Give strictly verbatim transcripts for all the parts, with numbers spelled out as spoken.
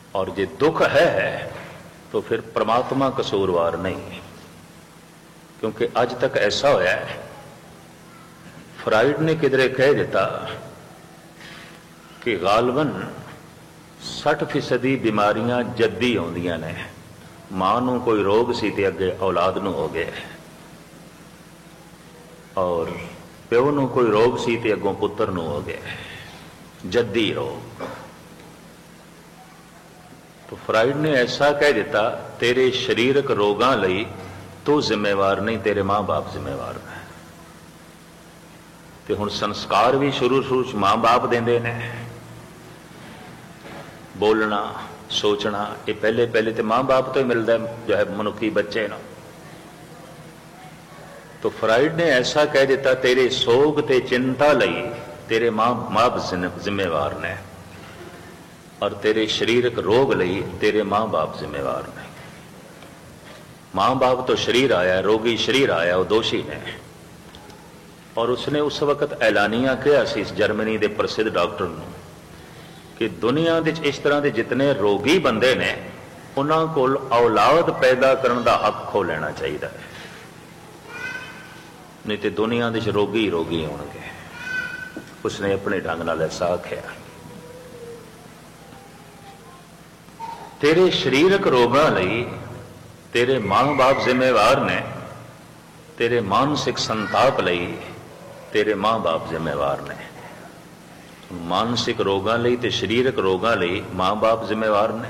और जे दुख है तो फिर परमात्मा कसूरवार नहीं, क्योंकि अज तक ऐसा होया है, फ्राइड ने किधरे कह दिता कि गालबन सठ फीसदी बीमारियां जद्दी आउंदियां ने, मां नूं कोई रोग सी ते अगे औलाद नूं हो गया, और प्यो नूं कोई रोग सी ते अगों पुत्र नूं हो गया, जद्दी रोग। तो फ्राइड ने ऐसा कह दिता, तेरे शरीरक रोगां लई तू जिम्मेवार नहीं, तेरे मां बाप जिम्मेवार ने। ते हुण संस्कार भी शुरू शुरू च मां बाप देंदे ने, बोलना सोचना ये पहले पहले तो मां बाप तो ही मिलता है, जो है मनुखी बच्चे ना। तो फ्राइड ने ऐसा कह दिता, तेरे सोग ते चिंता लई तेरे मां बाप जिम्मेवार ने, और तेरे शरीरक रोग लई तेरे मां बाप जिम्मेवार ने। मां बाप तो शरीर आया, रोगी शरीर आया, वो दोषी ने। और उसने उस वक्त ऐलानिया कहा सी इस जर्मनी के प्रसिद्ध डॉक्टर नूं कि दुनिया दे इस तरह के जितने रोगी बंदे ने उन्हां कोल औलाद पैदा करने का हक खो लेना चाहिए है, नहीं तो दुनिया दे रोगी ही रोगी होंगे। उसने अपने ढंग नाल ऐसा आख्या, तेरे शरीरक रोगां लई तेरे मां बाप जिम्मेवार ने, तेरे मानसिक संताप लई तेरे मां बाप जिम्मेवार ने। मानसिक रोगां लई ते शरीरक रोगां लई मां बाप जिम्मेवार ने।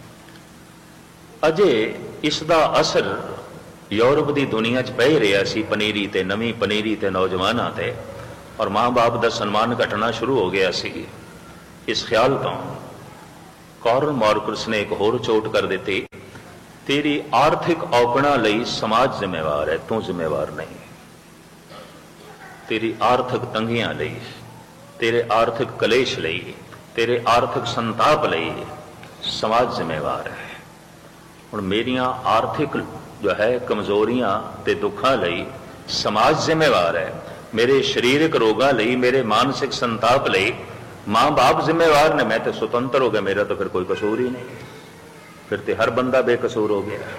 अजे इसका असर यूरोप की दुनिया च पै रहा सी, पनीरी ते नवी पनीरी ते नौजवानों ते, और मां बाप का सन्मान घटना शुरू हो गया सी। इस ख्याल तो कार्ल मार्कस ने एक होर चोट कर दी, तेरी आर्थिक औकड़ा लई समाज जिम्मेवार है, तू जिम्मेवार नहीं। तेरी आर्थिक तंगियां लई, तेरे आर्थिक कलेश लई, तेरे आर्थिक संताप लई समाज जिम्मेवार है। हुण मेरियां आर्थिक जो है कमजोरियां ते दुखां लई समाज जिम्मेवार है, मेरे शरीरक रोगां लई, मेरे मानसिक संताप लई मां बाप जिम्मेवार ने। मैं तो स्वतंत्र हो गया, मेरा तो फिर कोई कसूर ही नहीं, फिर तो हर बंदा बेकसूर हो गया,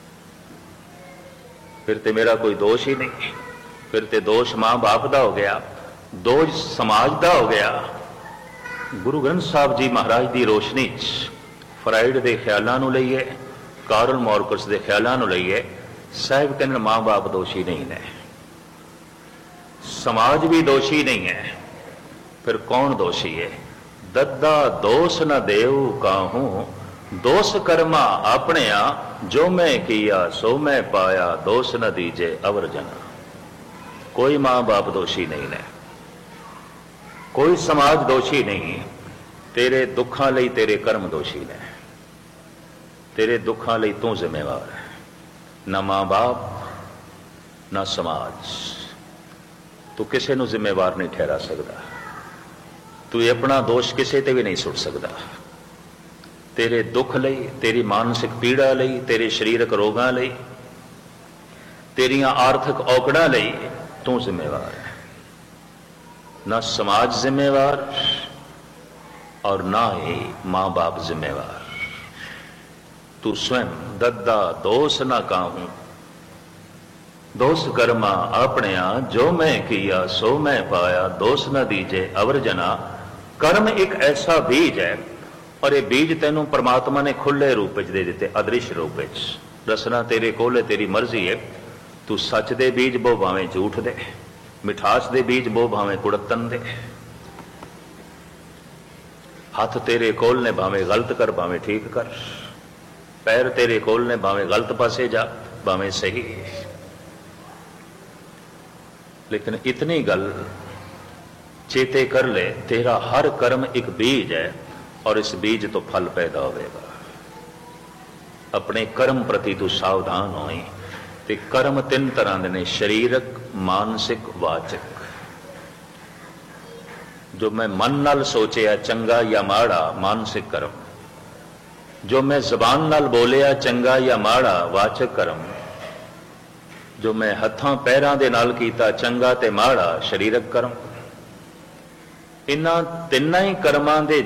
फिर तो मेरा कोई दोष ही नहीं, फिर तो दोष मां बाप का हो गया, दोष समाज का हो गया। गुरु ग्रंथ साहब जी महाराज की रोशनी फ्राइड के ख्यालों को लईए, कार्ल मार्कस के ख्यालों को लईए, साहब कहने मां बाप दोषी नहीं ने, समाज भी दोषी नहीं है, फिर कौन दोषी है? दद्दा दोष न देव काहू, दोष कर्मा अपने जो मैं किया सो मैं पाया, दोष न दीजे अवर जना। कोई मां बाप दोषी नहीं ने, कोई समाज दोषी नहीं, तेरे दुखों लई तेरे कर्म दोषी ने, तेरे दुखों लई तू जिम्मेवार है, ना मां बाप ना समाज। तू किसी नूं जिम्मेवार नहीं ठहरा सकता, तू अपना दोष किसी ते भी नहीं सुट सकता। तेरे दुख लई, तेरी मानसिक पीड़ा लई, तेरे शरीरक रोगां लई, तेरियां आर्थिक औकड़ां लई तू जिम्मेवार है, ना समाज जिम्मेवार और ना ही मां बाप जिम्मेवार। तू स्वयं दद्दा दोष ना काहूं, दोष कर्मा अपने जो मैं किया सो मैं पाया, दोष न दीजे अवर जना। कर्म एक ऐसा बीज है, और ये बीज तेनों परमात्मा ने खुले रूप दे दिते, अदृश्य रूप। दसना तेरे कोल तेरी मर्जी है, तू सच दे बीज बो भावें झूठ दे, मिठास दे बीज बो भावें कुड़तन दे। हाथ तेरे कोल ने भावें गलत कर भावें ठीक कर, पैर तेरे कोल ने भावें गलत पासे जा भावें सही। लेकिन इतनी गल चेते कर ले, तेरा हर कर्म एक बीज है, और इस बीज तो फल पैदा होगा। अपने कर्म प्रति तू सावधान होई। ते कर्म तीन तरह के ने, शरीरक मानसिक वाचक। जो मैं मन नाल सोचिया चंगा या माड़ा मानसिक कर्म, जो मैं जबान नाल बोलिया चंगा या माड़ा वाचक कर्म, जो मैं हथां पैरां दे नाल कीता चंगा ते माड़ा शरीरक कर्म। इन्हां तिन्नां ही कर्मां दे